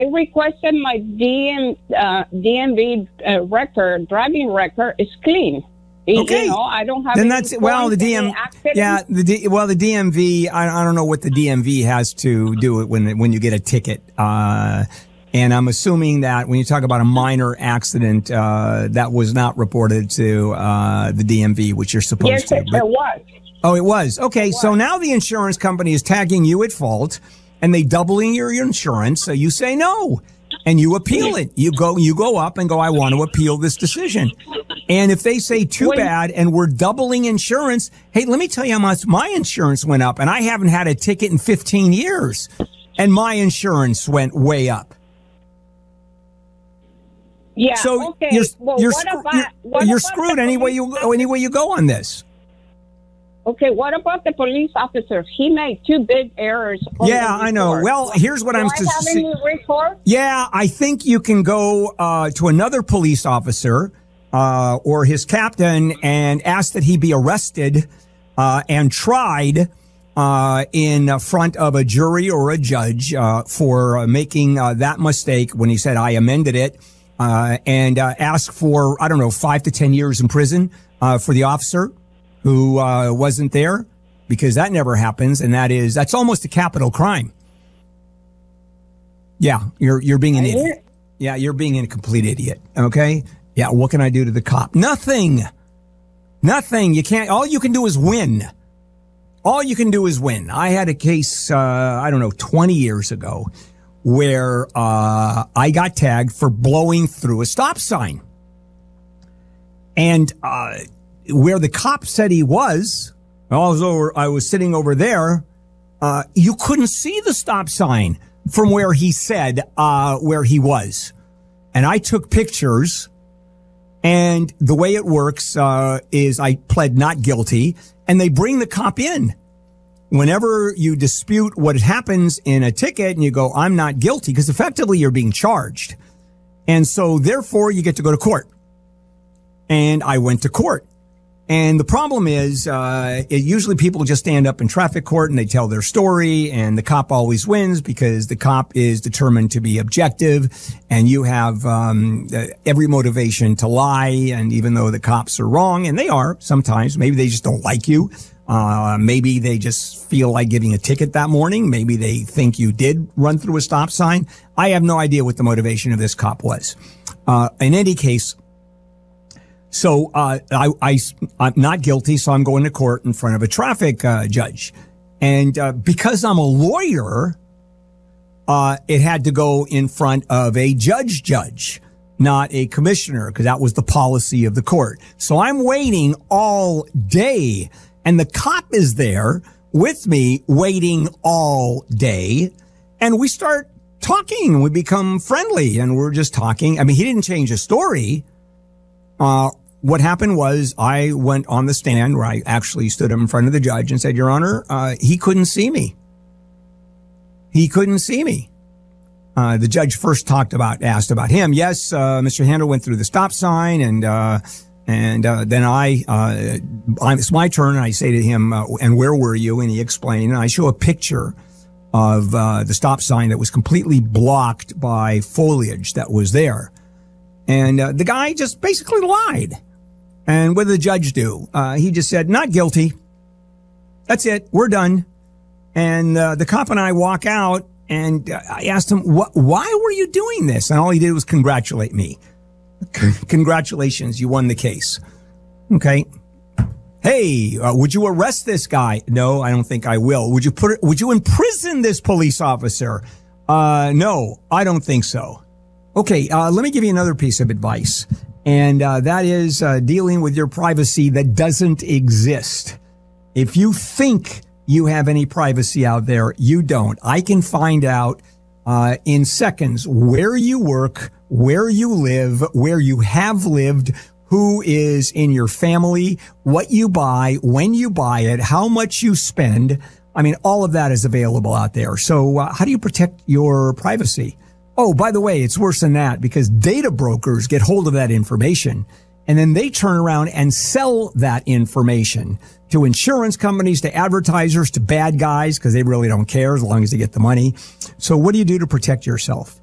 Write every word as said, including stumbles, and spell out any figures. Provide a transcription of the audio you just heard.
requested my D M, uh, D M V uh, record, driving record is clean. Okay. You know, I don't have. Then any that's well the D M. Yeah, the D, well the D M V. I, I don't know what the D M V has to do it when when you get a ticket. Uh, and I'm assuming that when you talk about a minor accident, uh, that was not reported to uh, the D M V, which you're supposed yes, to. Yes, it was. Oh, it was. Okay, it was. So now the insurance company is tagging you at fault, and they doubling your insurance. So you say no. And you appeal it. You go, you go up and go, I want to appeal this decision. And if they say too when, bad and we're doubling insurance, hey, let me tell you how much my insurance went up. And I haven't had a ticket in fifteen years. And my insurance went way up. Yeah. So okay. you're, well, you're, what screw, about, you're, what you're about screwed any way you, any way you go on this. Okay, what about the police officer? He made two big errors. Yeah, I know. Well, here's what Do I'm I have see- any report? Yeah, I think you can go uh, to another police officer uh, or his captain and ask that he be arrested uh, and tried uh, in front of a jury or a judge uh, for uh, making uh, that mistake when he said, I amended it, uh, and uh, ask for, I don't know, five to ten years in prison uh, for the officer who uh, wasn't there, because that never happens, and that is that's almost a capital crime. Yeah, you're you're being an idiot. Yeah, you're being a complete idiot. Okay. Yeah, what can I do to the cop? Nothing. Nothing. You can't. All you can do is win. All you can do is win. I had a case, uh, I don't know, twenty years ago, where uh, I got tagged for blowing through a stop sign, and. Uh, Where the cop said he was, I was over, I was sitting over there. Uh, you couldn't see the stop sign from where he said, uh, where he was. And I took pictures, and the way it works, uh, is I pled not guilty, and they bring the cop in. Whenever you dispute what happens in a ticket and you go, I'm not guilty, because effectively you're being charged. And so therefore you get to go to court. And I went to court. And the problem is, uh, it, usually people just stand up in traffic court and they tell their story, and the cop always wins because the cop is determined to be objective, and you have, um, every motivation to lie. And even though the cops are wrong, and they are sometimes, maybe they just don't like you. Uh, maybe they just feel like giving a ticket that morning. Maybe they think you did run through a stop sign. I have no idea what the motivation of this cop was. Uh, in any case, So, uh, I, I, I'm not guilty, so I'm going to court in front of a traffic, uh, judge. And, uh, because I'm a lawyer, uh, it had to go in front of a judge judge, not a commissioner, because that was the policy of the court. So I'm waiting all day, and the cop is there with me waiting all day, and we start talking, and we become friendly, and we're just talking. I mean, he didn't change the story. Uh, What happened was I went on the stand where I actually stood up in front of the judge and said, Your Honor, uh, he couldn't see me. He couldn't see me. Uh, the judge first talked about, asked about him. Yes, uh, Mister Handel went through the stop sign, and, uh, and, uh, then I, uh, it's my turn, and I say to him, uh, and where were you? And he explained, and I show a picture of, uh, the stop sign that was completely blocked by foliage that was there. And, uh, the guy just basically lied. And what did the judge do? Uh, he just said, not guilty. That's it. We're done. And, uh, the cop and I walk out, and uh, I asked him, what, why were you doing this? And all he did was congratulate me. Congratulations. You won the case. Okay. Hey, uh, would you arrest this guy? No, I don't think I will. Would you put, would you imprison this police officer? Uh, no, I don't think so. Okay. Uh, let me give you another piece of advice. And, uh, that is, uh, dealing with your privacy that doesn't exist. If you think you have any privacy out there, you don't. I can find out, uh, in seconds where you work, where you live, where you have lived, who is in your family, what you buy, when you buy it, how much you spend. I mean, all of that is available out there. So, uh, how do you protect your privacy? Oh, by the way, it's worse than that, because data brokers get hold of that information, and then they turn around and sell that information to insurance companies, to advertisers, to bad guys, because they really don't care as long as they get the money. So what do you do to protect yourself?